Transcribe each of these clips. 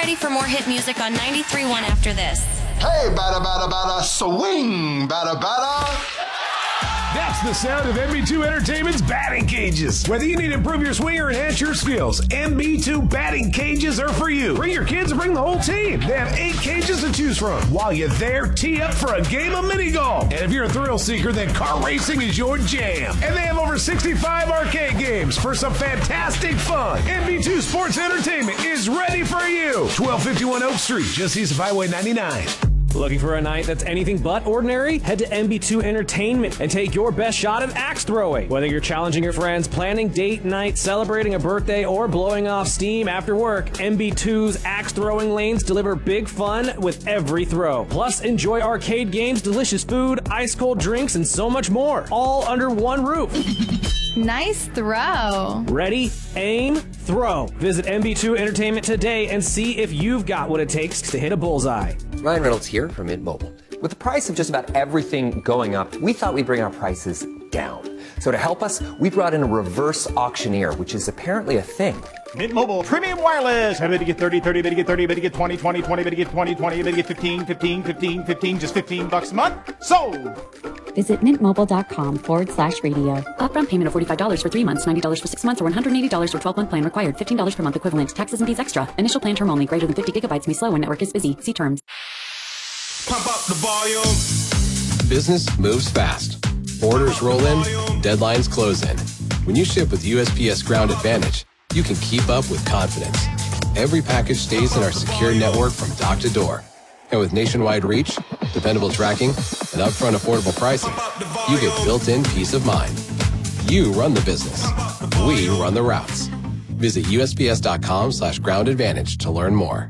ready for more hit music on 93.1 after this. Hey, bada, bada, bada, swing, bada, bada. That's the sound of MB2 Entertainment's batting cages. Whether you need to improve your swing or enhance your skills, MB2 batting cages are for you. Bring your kids or bring the whole team. They have 8 cages to choose from. While you're there, tee up for a game of mini golf. And if you're a thrill seeker, then car racing is your jam. And they have over 65 arcade games for some fantastic fun. MB2 Sports Entertainment is ready for you. 1251 Oak Street, just east of Highway 99. Looking for a night that's anything but ordinary? Head to MB2 Entertainment and take your best shot at axe throwing. Whether you're challenging your friends, planning date night, celebrating a birthday, or blowing off steam after work, MB2's axe throwing lanes deliver big fun with every throw. Plus, enjoy arcade games, delicious food, ice cold drinks, and so much more. All under one roof. Nice throw. Ready, aim, throw. Visit MB2 Entertainment today and see if you've got what it takes to hit a bullseye. Ryan Reynolds here from Mint Mobile. With the price of just about everything going up, we thought we'd bring our prices down. So to help us, we brought in a reverse auctioneer, which is apparently a thing. Mint Mobile Premium Wireless. I bet you get 30, 30, bet you get 30, bet you get 20, 20, 20, bet you get 20, 20, bet you get 15, 15, 15, 15, just $15 a month. Sold! Visit mintmobile.com/radio. Upfront payment of $45 for 3 months, $90 for 6 months, or $180 for 12-month plan required. $15 per month equivalent. Taxes and fees extra. Initial plan term only. Greater than 50 gigabytes may slow when network is busy. See terms. Pump up the volume. Business moves fast. Orders roll in, deadlines close in. When you ship with USPS Ground Advantage, you can keep up with confidence. Every package stays in our secure network from dock to door. And with nationwide reach, dependable tracking, and upfront affordable pricing, you get built-in peace of mind. You run the business. We run the routes. Visit USPS.com/Ground Advantage to learn more.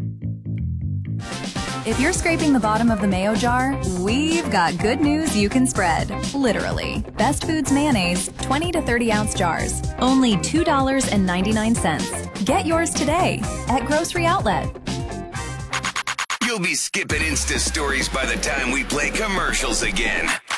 If you're scraping the bottom of the mayo jar, we've got good news you can spread. Literally. Best Foods mayonnaise, 20 to 30 ounce jars. Only $2.99. Get yours today at Grocery Outlet. You'll be skipping Insta stories by the time we play commercials again.